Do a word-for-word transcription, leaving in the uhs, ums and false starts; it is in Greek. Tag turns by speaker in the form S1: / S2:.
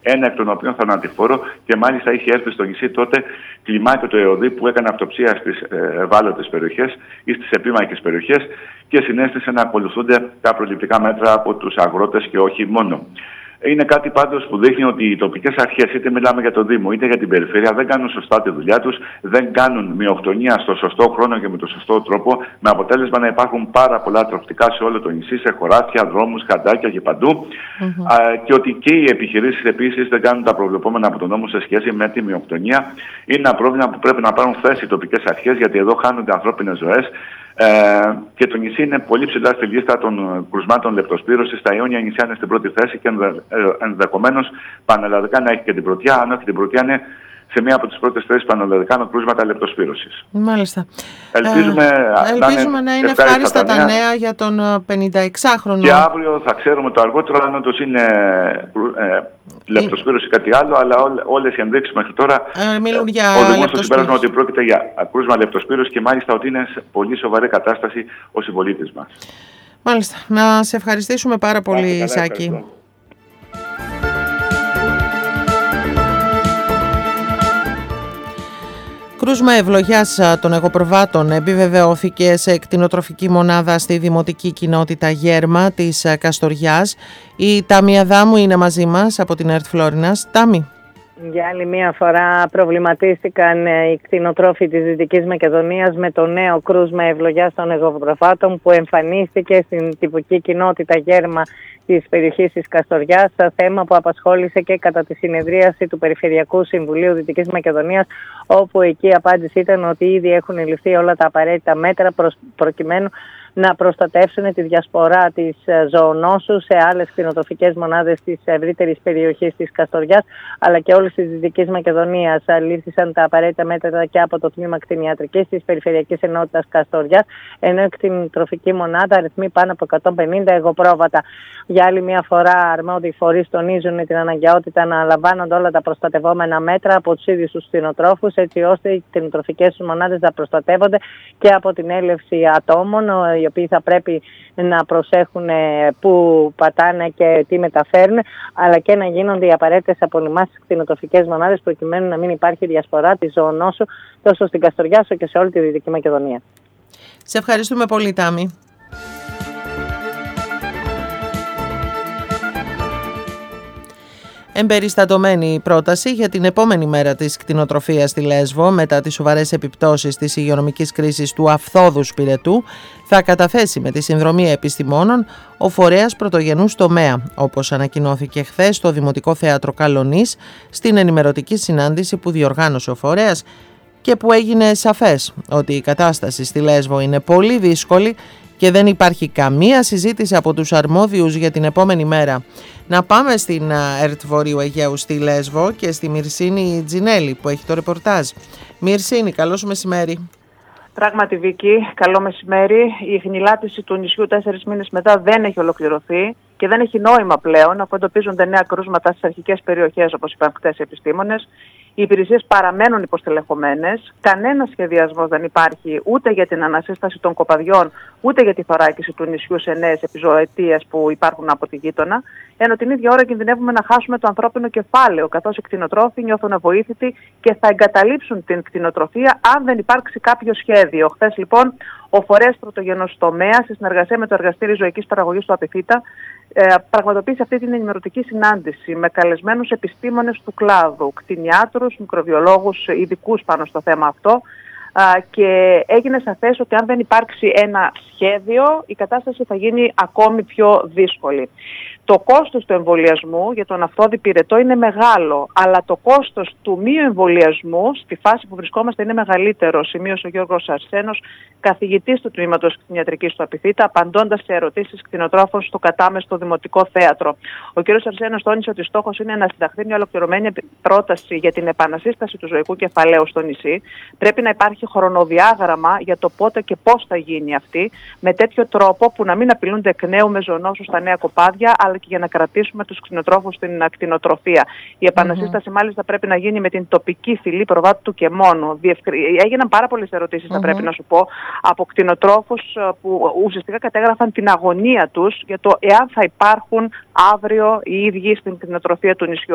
S1: ένα εκ των οποίων θανατηφόρο, και μάλιστα είχε έρθει στο νησί τότε κλιμάκιο το ΕΟΔΗ που έκανε αυτοψία στις ευάλωτες περιοχές ή στις επίμακες περιοχές και συνέστησε να ακολουθούνται τα προληπτικά μέτρα από τους αγρότες και όχι μόνο. Είναι κάτι πάντως που δείχνει ότι οι τοπικές αρχές, είτε μιλάμε για το Δήμο είτε για την περιφέρεια, δεν κάνουν σωστά τη δουλειά τους, δεν κάνουν μειοκτονία στο σωστό χρόνο και με τον σωστό τρόπο, με αποτέλεσμα να υπάρχουν πάρα πολλά τροφικά σε όλο το νησί, σε χωράφια, δρόμους, χαντάκια και παντού. Mm-hmm. Α, και ότι και οι επιχειρήσεις επίσης δεν κάνουν τα προβλεπόμενα από τον νόμο σε σχέση με τη μειοκτονία. Είναι ένα πρόβλημα που πρέπει να πάρουν θέση οι τοπικές αρχές, γιατί εδώ χάνονται ανθρώπινες ζωές. Ε, και το νησί είναι πολύ ψηλά στη λίστα των κρουσμάτων λεπτοσπύρωσης. Τα Ιόνια νησιά είναι στην πρώτη θέση και ενδεχομένως πανελλαδικά να έχει και την πρωτιά. Αν όχι την πρωτιά, είναι σε μία από τις πρώτες θέσεις πανελλαδικά με κρούσματα λεπτοσπύρωσης.
S2: Μάλιστα.
S1: Ελπίζουμε,
S2: ε, ελπίζουμε να είναι ευχάριστα τα νέα. νέα για τον πενηνταεξάχρονο.
S1: Και αύριο θα ξέρουμε το αργότερο αν όντως είναι ε, λεπτοσπύρωση ή κάτι άλλο, αλλά όλε, όλες οι ενδείξεις μέχρι τώρα
S2: ε, μιλούν για
S1: οδηγούν στο συμπέρασμα ότι πρόκειται για κρούσμα λεπτοσπύρωση και μάλιστα ότι είναι σε πολύ σοβαρή κατάσταση ο συμπολίτης μας.
S2: Μάλιστα. Να σε ευχαριστήσουμε πάρα πολύ, Σάκη. Κρούσμα ευλογιάς των εγωπροβάτων επιβεβαιώθηκε σε κτηνοτροφική μονάδα στη δημοτική κοινότητα Γέρμα της Καστοριάς. Η Τάμι Αδάμου είναι μαζί μας από την ΕΡΤ Φλόρινας. Τάμι.
S3: Για άλλη μία φορά προβληματίστηκαν οι κτηνοτρόφοι της Δυτικής Μακεδονίας με το νέο κρούσμα ευλογιάς των εγωπροβάτων που εμφανίστηκε στην τυπική κοινότητα Γέρμα της περιοχής της Καστοριάς, θέμα που απασχόλησε και κατά τη συνεδρίαση του Περιφερειακού Συμβουλίου Δυτικής Μακεδονίας, όπου εκεί η απάντηση ήταν ότι ήδη έχουν ληφθεί όλα τα απαραίτητα μέτρα προκειμένου να προστατεύσουν τη διασπορά της ζωονόσου σε άλλες κτηνοτροφικές μονάδες της ευρύτερης περιοχής της Καστοριάς, αλλά και όλης της Δυτικής Μακεδονίας. Λήφθησαν τα απαραίτητα μέτρα και από το τμήμα κτηνιατρικής της Περιφερειακής Ενότητας Καστοριάς, ενώ η κτηνοτροφική μονάδα αριθμεί πάνω από εκατόν πενήντα εγωπρόβατα. Για άλλη μια φορά, αρμόδιοι φορείς τονίζουν την αναγκαιότητα να λαμβάνονται όλα τα προστατευόμενα μέτρα από τους ίδιους τους κτηνοτρόφους, έτσι ώστε οι κτηνοτροφικές μονάδες να προστατεύονται και από την έλευση ατόμων, οι οποίοι θα πρέπει να προσέχουν πού πατάνε και τι μεταφέρουν, αλλά και να γίνονται οι απαραίτητες απολυμάσεις στις κτηνοτροφικές μονάδες, προκειμένου να μην υπάρχει διασπορά της ζωονόσου τόσο στην Καστοριά όσο και σε όλη τη Δυτική Μακεδονία.
S2: Σε ευχαριστούμε πολύ, Τάμι. Εμπεριστατωμένη η πρόταση για την επόμενη μέρα της κτηνοτροφίας στη Λέσβο μετά τις σοβαρές επιπτώσεις της υγειονομικής κρίσης του αυθόδους πυρετού θα καταθέσει με τη συνδρομή επιστημόνων ο φορέας πρωτογενούς τομέα, όπως ανακοινώθηκε χθες στο Δημοτικό Θέατρο Καλονής στην ενημερωτική συνάντηση που διοργάνωσε ο φορέας και που έγινε σαφές ότι η κατάσταση στη Λέσβο είναι πολύ δύσκολη και δεν υπάρχει καμία συζήτηση από τους αρμόδιους για την επόμενη μέρα. Να πάμε στην ΕΡΤ Βορείου Αιγαίου στη Λέσβο και στη Μυρσίνη Τζινέλη που έχει το ρεπορτάζ. Μυρσίνη, καλό σου μεσημέρι.
S4: Πράγματι, Βίκη, καλό μεσημέρι. Η ιχνηλάτηση του νησιού τέσσερις μήνες μετά δεν έχει ολοκληρωθεί και δεν έχει νόημα πλέον, αφού εντοπίζονται νέα κρούσματα στις αρχικές περιοχές, όπως είπαν χτες οι επιστήμονες. Οι υπηρεσίες παραμένουν υποστελεχωμένες. Κανένας σχεδιασμός δεν υπάρχει ούτε για την ανασύσταση των κοπαδιών, ούτε για τη θωράκιση του νησιού σε νέες επιζωοτίες που υπάρχουν από τη γείτονα. Ενώ την ίδια ώρα κινδυνεύουμε να χάσουμε το ανθρώπινο κεφάλαιο, καθώς οι κτηνοτρόφοι νιώθουν αβοήθητοι και θα εγκαταλείψουν την κτηνοτροφία αν δεν υπάρξει κάποιο σχέδιο. Χθες, λοιπόν, ο φορέας πρωτογενούς τομέα, σε συνεργασία με το Εργαστήριο Ζωικής Παραγωγής του Απιθύτα, ε, πραγματοποίησε αυτή την ενημερωτική συνάντηση με καλεσμένους επιστήμονες του κλάδου, κτηνιάτρους, μικροβιολόγους, ειδικούς πάνω στο θέμα αυτό, α, και έγινε σαφές ότι αν δεν υπάρξει ένα σχέδιο, η κατάσταση θα γίνει ακόμη πιο δύσκολη. Το κόστος του εμβολιασμού για τον αυθόδη πυρετό είναι μεγάλο, αλλά το κόστος του μη εμβολιασμού στη φάση που βρισκόμαστε είναι μεγαλύτερο, σημείωσε ο Γιώργος Αρσένος, καθηγητής του τμήματος κτηνιατρικής του Απιθύτα, απαντώντας σε ερωτήσεις κτηνοτρόφων στο κατάμεστο Δημοτικό Θέατρο. Ο κ. Αρσένος τόνισε ότι στόχος είναι να συνταχθεί μια ολοκληρωμένη πρόταση για την επανασύσταση του ζωικού κεφαλαίου στο νησί. Πρέπει να υπάρχει χρονοδιάγραμμα για το πότε και πώς θα γίνει αυτή, με τέτοιο τρόπο που να μην απειλούνται εκ νέου με ζωονόσους στα νέα κοπάδια, αλλά και για να κρατήσουμε τους κτηνοτρόφους στην ακτινοτροφία. Η επανασύσταση, mm-hmm. μάλιστα, πρέπει να γίνει με την τοπική φυλή προβάτου και μόνο. Διευκρι... Έγιναν πάρα πολλές ερωτήσεις, mm-hmm. θα πρέπει να σου πω, από κτηνοτρόφους που ουσιαστικά κατέγραφαν την αγωνία τους για το εάν θα υπάρχουν αύριο οι ίδιοι στην κτηνοτροφία του νησιού.